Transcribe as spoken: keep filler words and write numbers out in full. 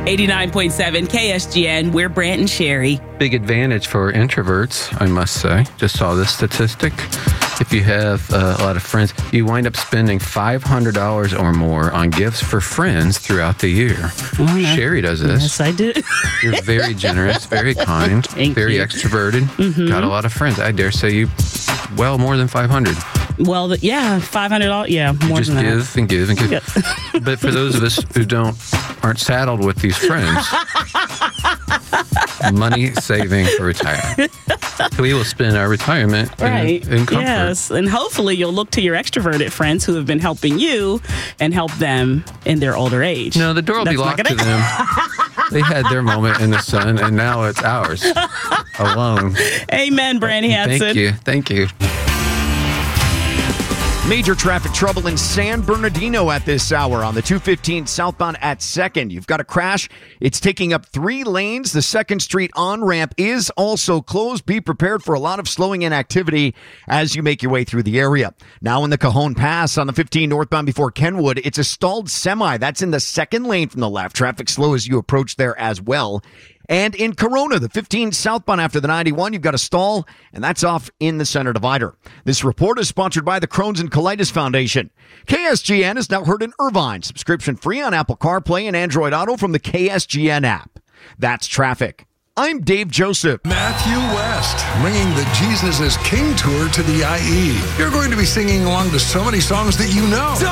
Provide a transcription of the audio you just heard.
eighty-nine point seven K S G N. We're Brant and Sherry. Big advantage for introverts, I must say. Just saw this statistic. If you have uh, a lot of friends, you wind up spending five hundred dollars or more on gifts for friends throughout the year. Sherry does this. Yes, I do. You're very generous, very kind, Thank very you. extroverted. Mm-hmm. Got a lot of friends. I dare say you, well, more than five hundred. Well, the, yeah, five hundred dollars. Yeah, more You just than give and give and give. Yeah. But for those of us who don't aren't saddled with these friends, money saving for retirement. We will spend our retirement in, Right. in comfort. Yes. And hopefully you'll look to your extroverted friends who have been helping you and help them in their older age. No, the door will be That's not locked to gonna- them. They had their moment in the sun, and now it's ours. Alone. Amen, Brandy Hansen. Thank you. Thank you. Major traffic trouble in San Bernardino at this hour on the two fifteen southbound at second. You've got a crash. It's taking up three lanes. The second Street on-ramp is also closed. Be prepared for a lot of slowing in activity as you make your way through the area. Now in the Cajon Pass on the fifteen northbound before Kenwood, it's a stalled semi. That's in the second lane from the left. Traffic slow as you approach there as well. And in Corona, the fifteen southbound after the ninety-one, you've got a stall, and that's off in the center divider. This report is sponsored by the Crohn's and Colitis Foundation. K S G N is now heard in Irvine. Subscription free on Apple CarPlay and Android Auto from the K S G N app. That's traffic. I'm Dave Joseph. Matthew West, bringing the Jesus is King tour to the I E. You're going to be singing along to so many songs that you know.